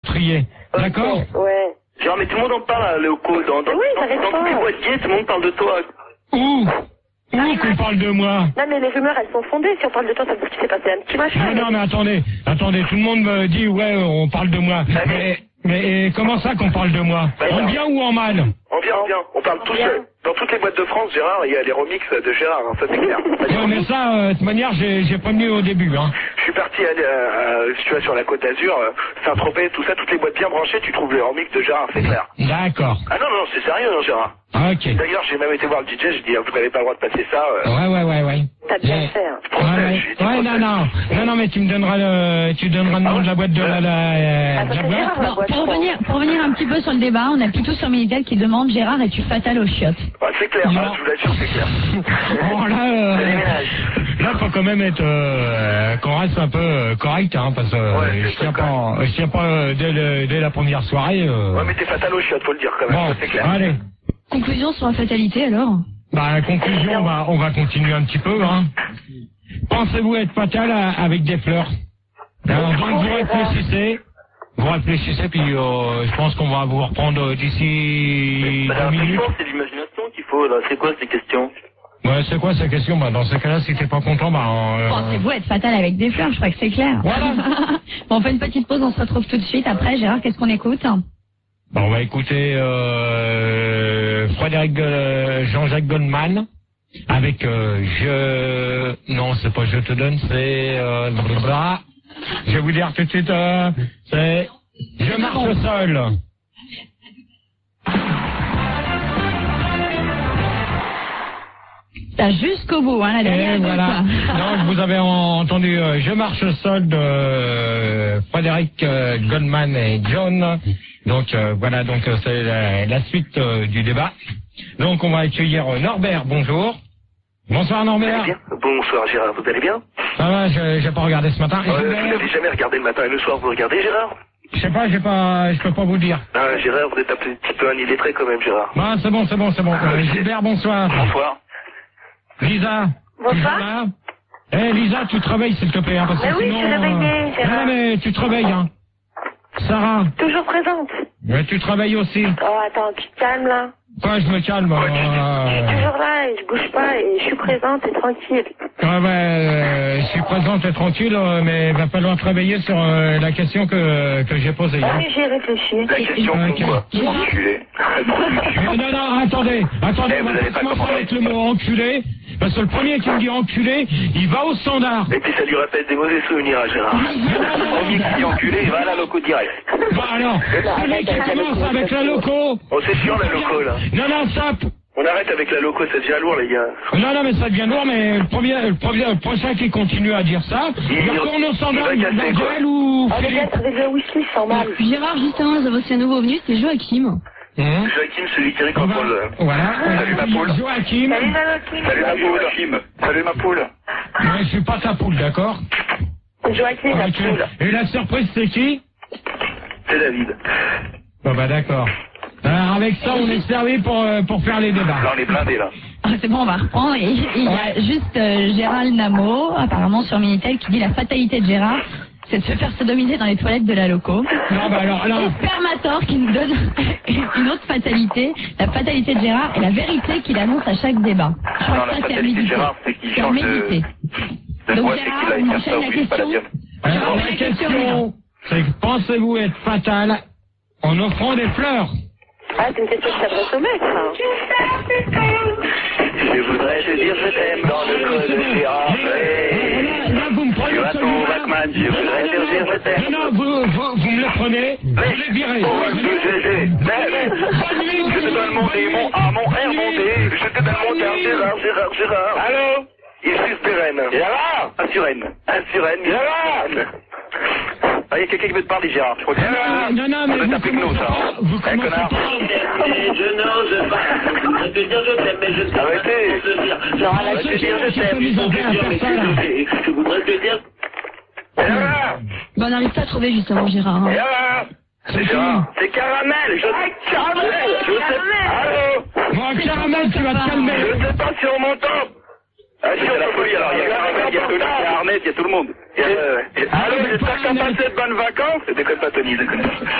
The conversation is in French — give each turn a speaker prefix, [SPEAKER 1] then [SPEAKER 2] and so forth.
[SPEAKER 1] trier. D'accord?
[SPEAKER 2] Ouais.
[SPEAKER 3] Genre, mais tout le monde en parle, Léoco. Dans toutes les boîtes gays, tout le monde parle de toi.
[SPEAKER 1] Où qu'on parle de moi?
[SPEAKER 2] Non, mais les rumeurs, elles sont fondées. Si on parle de toi, ça veut dire qu'il s'est passé un petit machin.
[SPEAKER 1] Non, mais attendez, tout le monde me dit, ouais, on parle de moi. Mais comment ça qu'on parle de moi? En bien ou en mal?
[SPEAKER 3] En bien. On parle tous. Dans toutes les boîtes de France, Gérard, il y a les remixes de Gérard, hein, ça c'est clair.
[SPEAKER 1] Ouais, mais ça, de toute manière, j'ai prévenu au début, hein.
[SPEAKER 3] Je suis parti, si tu vas sur la Côte d'Azur, Saint-Tropez, tout ça, toutes les boîtes bien branchées, tu trouves les remixes de Gérard, c'est clair.
[SPEAKER 1] D'accord.
[SPEAKER 3] Ah non, c'est sérieux, non, Gérard.
[SPEAKER 1] Ok.
[SPEAKER 3] D'ailleurs, j'ai même été voir le DJ, j'ai dit, vous n'avez pas le droit de passer ça.
[SPEAKER 1] Ouais.
[SPEAKER 2] T'as bien fait, hein.
[SPEAKER 1] Ouais, non, mais tu donneras le nom de la boîte de la boîte.
[SPEAKER 4] Pour revenir un petit peu sur le débat, on a plutôt sur Minitel qui demande Gérard, es-tu fatal aux chiottes?
[SPEAKER 3] Ouais, c'est clair, je vous l'assure, c'est clair.
[SPEAKER 1] Bon, là, faut quand même être qu'on reste un peu correct, hein, parce que je tiens pas dès la première soirée.
[SPEAKER 3] Ouais, mais t'es fatal aux chiottes, faut le dire quand même,
[SPEAKER 1] bon,
[SPEAKER 3] ça, c'est clair.
[SPEAKER 1] Allez.
[SPEAKER 4] Conclusion sur la fatalité alors?
[SPEAKER 1] Conclusion, on va continuer un petit peu, hein. Pensez-vous être fatal avec des fleurs? Alors, donc vous réfléchissez, puis je pense qu'on va vous reprendre d'ici 2 minutes.
[SPEAKER 3] C'est l'imagination qu'il faut, là. C'est quoi ces questions?
[SPEAKER 1] Ouais, c'est quoi ces questions? Dans ces cas-là, si t'es pas content,
[SPEAKER 4] Pensez-vous être fatal avec des fleurs? Je crois que c'est clair.
[SPEAKER 1] Voilà.
[SPEAKER 4] Bon, on fait une petite pause, on se retrouve tout de suite. Après, Gérard, qu'est-ce qu'on écoute?
[SPEAKER 1] On va écouter Frédéric Jean-Jacques Goldman avec non, c'est pas Je te donne, c'est je vais vous dire tout de suite, c'est Je marche seul.
[SPEAKER 4] Ça jusqu'au bout, hein, la dernière.
[SPEAKER 1] Et voilà. Donc vous avez entendu Je marche seul de Frédéric Goldman et John. Donc voilà, donc c'est la suite du débat. Donc on va accueillir Norbert. Bonjour. Bonsoir Norbert.
[SPEAKER 3] Bonsoir Gérard, vous allez bien?
[SPEAKER 1] Ça va, j'ai pas regardé ce matin.
[SPEAKER 3] Vous n'avez jamais regardé le matin et le soir, vous regardez Gérard?
[SPEAKER 1] Je sais pas, je peux pas vous dire.
[SPEAKER 3] Ah Gérard, vous êtes un petit peu un illettré quand même Gérard.
[SPEAKER 1] Ah, c'est bon. Gilbert, bonsoir.
[SPEAKER 3] Bonsoir.
[SPEAKER 1] Lisa.
[SPEAKER 2] Bonsoir.
[SPEAKER 1] Lisa, tu te réveilles s'il te plaît, hein, parce que
[SPEAKER 2] oui,
[SPEAKER 1] sinon.
[SPEAKER 2] je suis réveillée, Gérard.
[SPEAKER 1] Non mais tu te réveilles, hein. Sarah.
[SPEAKER 2] Toujours présente.
[SPEAKER 1] Mais tu te réveilles aussi.
[SPEAKER 2] Oh, attends, tu te calmes, là.
[SPEAKER 1] Quoi, je me calme.
[SPEAKER 2] Je suis toujours là et je bouge pas et je suis présente et tranquille.
[SPEAKER 1] Je suis présente et tranquille, mais il va falloir travailler sur la question que j'ai posée.
[SPEAKER 2] Oui, j'y ai réfléchi.
[SPEAKER 3] La question quoi? Enculé.
[SPEAKER 1] Non, attendez, on va commencer avec le mot enculé, parce que le premier qui me dit enculé, il va au standard.
[SPEAKER 3] Et puis ça lui rappelle des mauvais souvenirs à Gérard. Le premier qui dit enculé, il va à la loco direct.
[SPEAKER 1] Bon alors, celui qui commence avec la loco.
[SPEAKER 3] Oh, c'est chiant la loco là.
[SPEAKER 1] Non, ça.
[SPEAKER 3] On arrête avec la loco, ça devient lourd les gars.
[SPEAKER 1] Non, mais ça devient lourd, mais le prochain qui continue à dire ça, il retourne au standard, Gaël ou Philippe.
[SPEAKER 2] Avec le whisky, sans mal.
[SPEAKER 4] Gérard, justement, nous avons aussi un nouveau venu, c'est Joachim.
[SPEAKER 3] Joachim, celui qui contrôle.
[SPEAKER 1] Voilà.
[SPEAKER 3] Salut ma poule.
[SPEAKER 1] Joachim.
[SPEAKER 3] Salut ma poule. Salut ma poule.
[SPEAKER 1] Je suis pas ta poule, d'accord?
[SPEAKER 2] Joachim, la poule.
[SPEAKER 1] Et la surprise, c'est qui?
[SPEAKER 3] C'est David.
[SPEAKER 1] Bon d'accord. Alors avec ça, on est servi pour faire les débats.
[SPEAKER 3] Là, on est blindés là.
[SPEAKER 4] C'est bon, on va reprendre. Et il y a juste Gérald Namo, apparemment sur Minitel, qui dit la fatalité de Gérard, c'est de se faire sodomiser dans les toilettes de la loco.
[SPEAKER 1] Non, alors.
[SPEAKER 4] Et Spermator qui nous donne une autre fatalité, la fatalité de Gérard et la vérité qu'il annonce à chaque débat. Je crois que ça, c'est à méditer.
[SPEAKER 3] Gérard, c'est qu'il change de...
[SPEAKER 4] Donc Gérard, on enchaîne la question.
[SPEAKER 1] Alors la question, c'est que pensez-vous être fatal en offrant des fleurs?
[SPEAKER 2] Ah, c'est une question qui s'adresse au mec, ça.
[SPEAKER 3] Je voudrais te dire je t'aime dans le creux de Gérard.
[SPEAKER 1] Là, vous me prenez
[SPEAKER 3] Bateau, Batman, je voudrais te dire je t'aime.
[SPEAKER 1] Non, vous me le prenez, vous les virez.
[SPEAKER 3] Je te donne mon D, mon A, mon R, mon D. Je te donne mon R, Gérard. Allô? Il suce Pérenne. Gérard? Assurène. Gérard? Ah, il y a quelqu'un qui veut te parler, Gérard. Je crois que
[SPEAKER 1] Non, mais
[SPEAKER 3] vous tapez que nous, ça.
[SPEAKER 1] Vous commencez
[SPEAKER 3] connard.
[SPEAKER 1] pas.
[SPEAKER 5] Je n'ose pas. Je te dire je t'aime, mais je sais
[SPEAKER 3] Arrêtez.
[SPEAKER 5] pas comment te dire.
[SPEAKER 2] Genre,
[SPEAKER 5] Je voudrais te dire je t'aime. Je voudrais te dire...
[SPEAKER 3] Gérard?
[SPEAKER 4] Bon, on n'arrive pas à trouver justement Gérard. Hein.
[SPEAKER 3] Gérard? C'est Gérard. C'est Caramel. Caramel. Je sais. Allô?
[SPEAKER 1] Bon, Caramel, tu vas te calmer.
[SPEAKER 3] Je sais pas si on m'entend. Ah, si, c'est la folie, alors. Il y a Caramel, il y a Tony, il y a Arnett, il y a tout le monde. Allô, j'espère que t'as passé de bonnes vacances. Déconne pas, Tony, déconne pas.